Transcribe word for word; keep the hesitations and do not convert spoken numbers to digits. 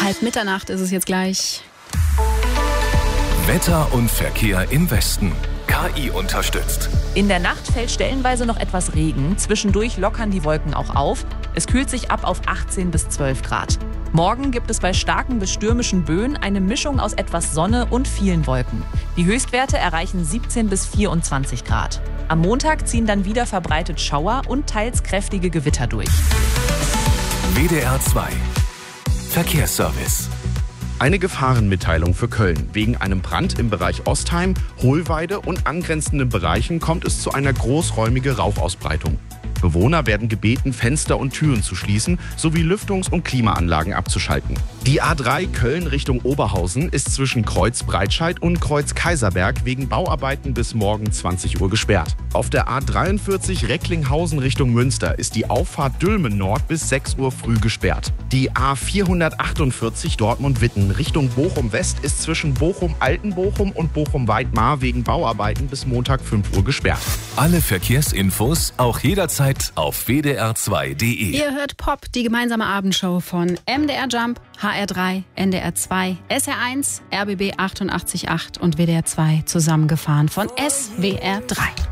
Halb Mitternacht ist es jetzt gleich. Wetter und Verkehr im Westen. K I unterstützt. In der Nacht fällt stellenweise noch etwas Regen. Zwischendurch lockern die Wolken auch auf. Es kühlt sich ab auf achtzehn bis zwölf Grad. Morgen gibt es bei starken bis stürmischen Böen eine Mischung aus etwas Sonne und vielen Wolken. Die Höchstwerte erreichen siebzehn bis vierundzwanzig Grad. Am Montag ziehen dann wieder verbreitet Schauer und teils kräftige Gewitter durch. W D R zwei Verkehrsservice. Eine Gefahrenmitteilung für Köln. Wegen einem Brand im Bereich Ostheim, Hohlweide und angrenzenden Bereichen kommt es zu einer großräumigen Rauchausbreitung. Bewohner werden gebeten, Fenster und Türen zu schließen sowie Lüftungs- und Klimaanlagen abzuschalten. Die A drei Köln Richtung Oberhausen ist zwischen Kreuz Breitscheid und Kreuz Kaiserberg wegen Bauarbeiten bis morgen zwanzig Uhr gesperrt. Auf der A dreiundvierzig Recklinghausen Richtung Münster ist die Auffahrt Dülmen Nord bis sechs Uhr früh gesperrt. Die A vierhundertachtundvierzig Dortmund-Witten Richtung Bochum West ist zwischen Bochum-Altenbochum und Bochum-Weidmar wegen Bauarbeiten bis Montag fünf Uhr gesperrt. Alle Verkehrsinfos auch jederzeit auf w d r zwei punkt d e. Ihr hört Pop, die gemeinsame Abendshow von M D R Jump, H R drei, N D R zwei, S R eins, R B B achtundachtzig Komma acht und W D R zwei zusammengefahren von S W R drei.